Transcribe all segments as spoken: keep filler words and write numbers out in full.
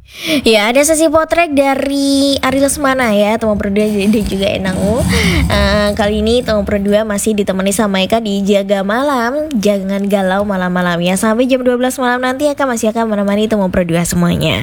Ya, ada sesi potret dari Ari Lesmana ya, teman berdua dan juga Enangu. Uh, kali ini teman berdua masih ditemani sama Eka di Jaga Malam. Jangan galau malam-malam ya. Sampai jam dua belas malam nanti Eka masih akan menemani teman berdua semuanya.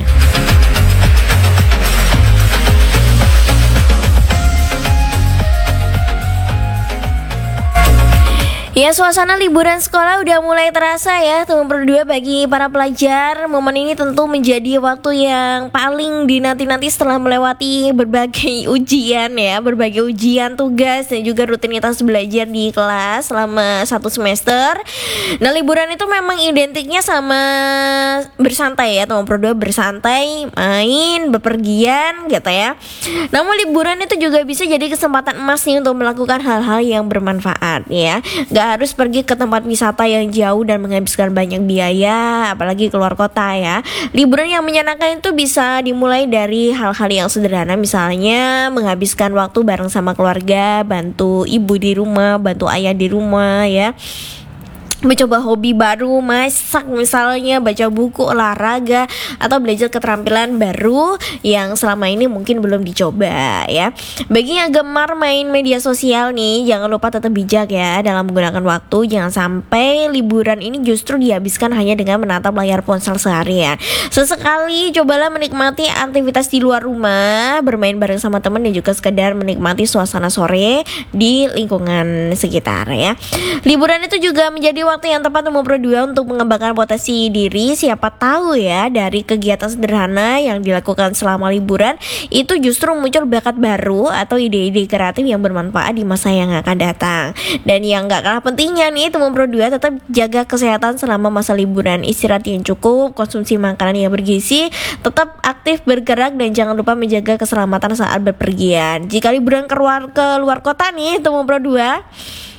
Ya, suasana liburan sekolah udah mulai terasa ya teman berdua bagi para pelajar. Momen ini tentu menjadi waktu yang paling dinanti-nanti setelah melewati berbagai ujian ya, berbagai ujian, tugas dan juga rutinitas belajar di kelas selama satu semester. Nah, liburan itu memang identiknya sama bersantai ya teman berdua, bersantai, main, bepergian gitu ya. Namun liburan itu juga bisa jadi kesempatan emas nih untuk melakukan hal-hal yang bermanfaat ya. Gak harus pergi ke tempat wisata yang jauh dan menghabiskan banyak biaya, apalagi keluar kota ya. Liburan yang menyenangkan itu bisa dimulai dari hal-hal yang sederhana, misalnya menghabiskan waktu bareng sama keluarga, bantu ibu di rumah, bantu ayah di rumah ya, mencoba hobi baru, masak misalnya, baca buku, olahraga, atau belajar keterampilan baru yang selama ini mungkin belum dicoba ya. Bagi yang gemar main media sosial nih, jangan lupa tetap bijak ya dalam menggunakan waktu. Jangan sampai liburan ini justru dihabiskan hanya dengan menatap layar ponsel seharian. Sesekali cobalah menikmati aktivitas di luar rumah, bermain bareng sama teman dan juga sekedar menikmati suasana sore di lingkungan sekitar ya. Liburan itu juga menjadi waktu yang tepat umur berdua untuk mengembangkan potensi diri. Siapa tahu ya dari kegiatan sederhana yang dilakukan selama liburan itu justru muncul bakat baru atau ide-ide kreatif yang bermanfaat di masa yang akan datang. Dan yang gak kalah pentingnya nih teman berdua, tetap jaga kesehatan selama masa liburan. Istirahat yang cukup, konsumsi makanan yang bergizi, tetap aktif bergerak dan jangan lupa menjaga keselamatan saat berpergian. Jika liburan keluar ke luar kota nih teman berdua,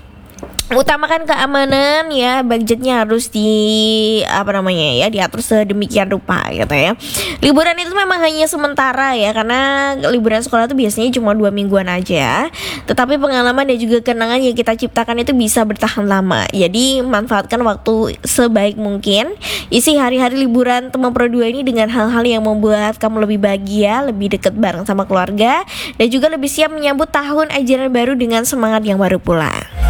utamakan keamanan ya, budgetnya harus di apa namanya ya diatur sedemikian rupa gitu ya. Liburan itu memang hanya sementara ya, karena liburan sekolah itu biasanya cuma dua mingguan aja. Tetapi pengalaman dan juga kenangan yang kita ciptakan itu bisa bertahan lama. Jadi manfaatkan waktu sebaik mungkin. Isi hari-hari liburan teman berdua ini dengan hal-hal yang membuat kamu lebih bahagia, lebih dekat bareng sama keluarga, dan juga lebih siap menyambut tahun ajaran baru dengan semangat yang baru pula.